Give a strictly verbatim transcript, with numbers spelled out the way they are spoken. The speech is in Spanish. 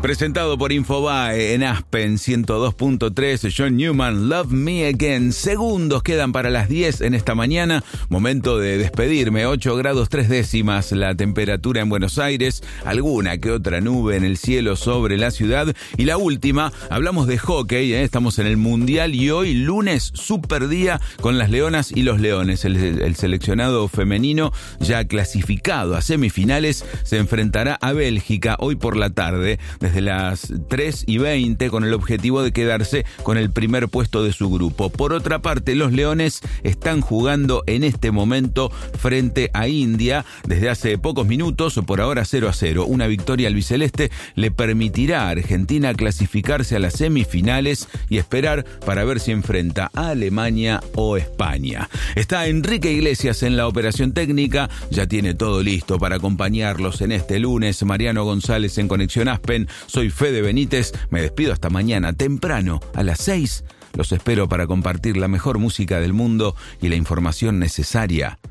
Presentado por Infobae en Aspen ciento dos punto tres, John Newman, Love Me Again. Segundos quedan para las diez en esta mañana. Momento de despedirme. ocho grados tres décimas la temperatura en Buenos Aires. Alguna que otra nube en el cielo sobre la ciudad. Y la última, hablamos de hockey. ¿eh? Estamos en el Mundial y hoy, lunes, super día con las Leonas y los Leones. El, el seleccionado femenino ya clasificado a semifinales se enfrentará a Bélgica hoy por la tarde. Desde las tres y veinte con el objetivo de quedarse con el primer puesto de su grupo. Por otra parte, los Leones están jugando en este momento frente a India desde hace pocos minutos, por ahora cero a cero. Una victoria albiceleste le permitirá a Argentina clasificarse a las semifinales y esperar para ver si enfrenta a Alemania o España. Está Enrique Iglesias en la operación técnica, ya tiene todo listo para acompañarlos en este lunes. Mariano González en Conexión Aspen. Soy Fede Benítez, me despido hasta mañana temprano a las seis. Los espero para compartir la mejor música del mundo y la información necesaria